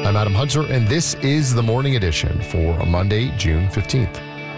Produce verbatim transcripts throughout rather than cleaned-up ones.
I'm Adam Hunter, and this is the Morning Edition for Monday, June fifteenth.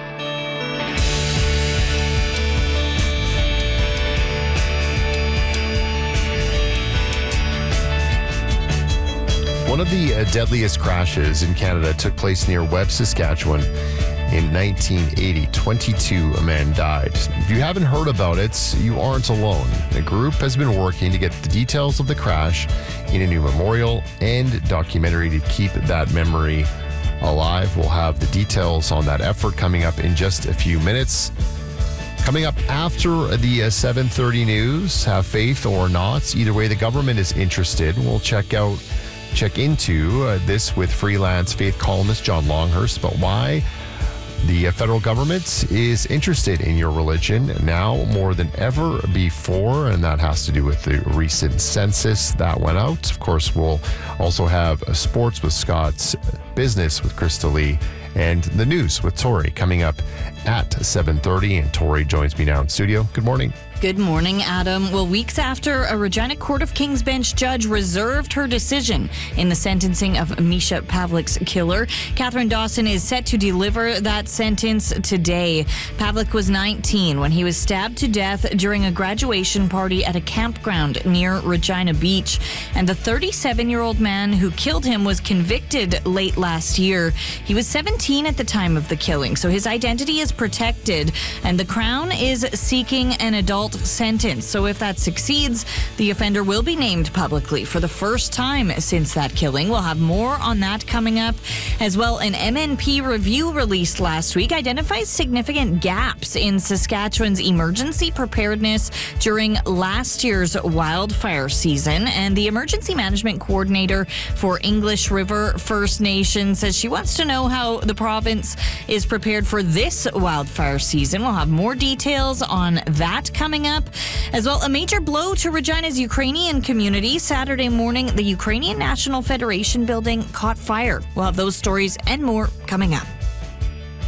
One of the uh, deadliest crashes in Canada took place near Webb, Saskatchewan in nineteen eighty. twenty-two men died. If you haven't heard about it, you aren't alone. A group has been working to get the details of the crash in a new memorial and documentary to keep that memory alive. We'll have the details on that effort coming up in just a few minutes. Coming up after the uh, seven thirty news, have faith or not, either way, the government is interested. We'll check out Check into uh, this with freelance faith columnist John Longhurst about why the uh, federal government is interested in your religion now more than ever before, and that has to do with the recent census that went out. Of course, we'll also have uh, sports with Scott's, business with Krista Lee, and the news with Tori coming up at seven thirty. And Tori joins me now in studio. Good morning. Good morning, Adam. Well, weeks after a Regina Court of King's Bench judge reserved her decision in the sentencing of Misha Pavlik's killer, Catherine Dawson is set to deliver that sentence today. Pavlik was nineteen when he was stabbed to death during a graduation party at a campground near Regina Beach. And the thirty-seven-year-old man who killed him was convicted late last year. He was seventeen at the time of the killing, so his identity is protected, and the Crown is seeking an adult sentence. So if that succeeds, the offender will be named publicly for the first time since that killing. We'll have more on that coming up. As well, an M N P review released last week identifies significant gaps in Saskatchewan's emergency preparedness during last year's wildfire season. And the emergency management coordinator for English River First Nation says she wants to know how the province is prepared for this wildfire season. We'll have more details on that coming up. As well, a major blow to Regina's Ukrainian community. Saturday morning, the Ukrainian National Federation building caught fire. We'll have those stories and more coming up.